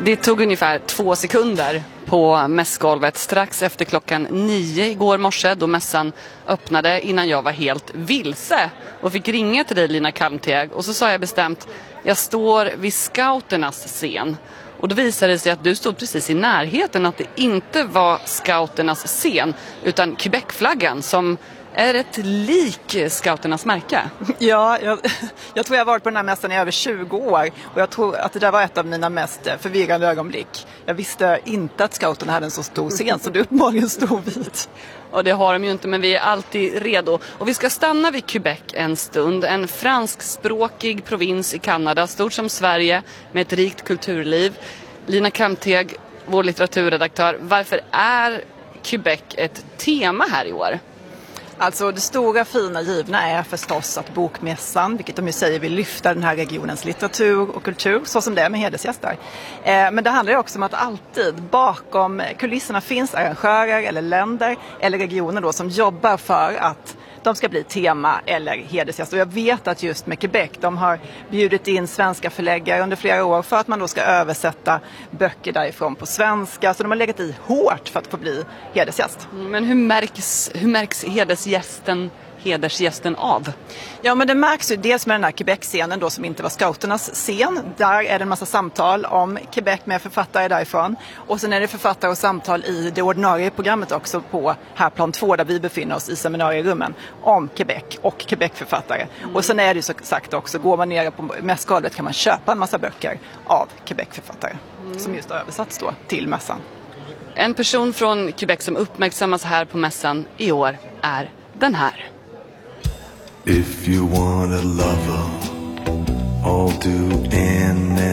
Det tog ungefär 2 sekunder på mässgolvet strax efter 9:00 igår morse då mässan öppnade innan jag var helt vilse och fick ringa till dig Lina Kalmteg och så sa jag bestämt jag står vid scouternas scen och då visade det sig att du stod precis i närheten att det inte var scouternas scen utan Quebec-flaggan som är ett lik scouternas märke. Ja, jag tror jag har varit på den här mässan i över 20 år och jag tror att det där var ett av mina mest förvirrande ögonblick. Jag visste inte att scouterna hade en så stor scen så det uppenbarligen stod vid. Och det har de ju inte men vi är alltid redo. Och vi ska stanna vid Quebec en stund. En franskspråkig provins i Kanada, stort som Sverige med ett rikt kulturliv. Lina Kalmteg, vår litteraturredaktör, varför är Quebec ett tema här i år? Alltså det stora fina givna är förstås att bokmässan, vilket de ju säger vill lyfta den här regionens litteratur och kultur, så som det är med hedersgäster. Men det handlar ju också om att alltid bakom kulisserna finns arrangörer eller länder eller regioner då som jobbar för att de ska bli tema eller hedersgäster. Och jag vet att just med Quebec, de har bjudit in svenska förläggare under flera år för att man då ska översätta böcker därifrån på svenska. Så de har legat i hårt för att få bli hedersgäst. Men hur märks hedersgästen av? Ja, men det märks ju dels med den här Quebec-scenen då som inte var scouternas scen. Där är det en massa samtal om Quebec med författare därifrån. Och sen är det författare och samtal i det ordinarie programmet också på här plan 2 där vi befinner oss i seminarierummen om Quebec och Quebec-författare. Och sen är det ju så sagt också, går man ner på mässgolvet kan man köpa en massa böcker av Quebec-författare som just har översatts då till mässan. En person från Quebec som uppmärksammas här på mässan i år är den här. If you want a lover, I'll do anything.